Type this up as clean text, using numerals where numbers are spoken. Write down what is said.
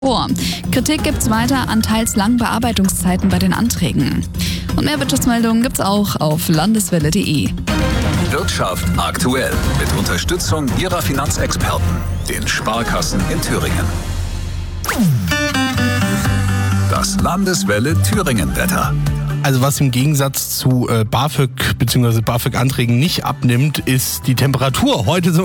vor. Kritik gibt's weiter an teils langen Bearbeitungszeiten bei den Anträgen. Und mehr Wirtschaftsmeldungen gibt's auch auf landeswelle.de. Wirtschaft aktuell mit Unterstützung Ihrer Finanzexperten, den Sparkassen in Thüringen. Das Landeswelle Thüringen-Wetter. Also was im Gegensatz zu BAföG bzw. BAföG-Anträgen nicht abnimmt, ist die Temperatur. Heute sind